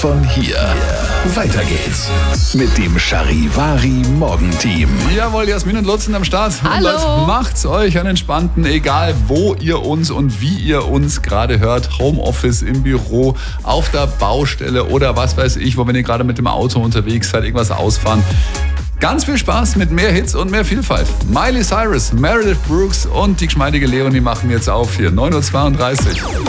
Von hier. Weiter geht's mit dem Charivari Morgenteam. Jawohl, Jasmin und Lutz sind am Start. Hallo. Und Leute, macht's euch einen entspannten, egal wo ihr uns und wie ihr uns gerade hört. Homeoffice, im Büro, auf der Baustelle oder was weiß ich, wo wenn ihr gerade mit dem Auto unterwegs seid, irgendwas ausfahren. Ganz viel Spaß mit mehr Hits und mehr Vielfalt. Miley Cyrus, Meredith Brooks und die geschmeidige Leonie machen jetzt auf hier. 9.32 Uhr.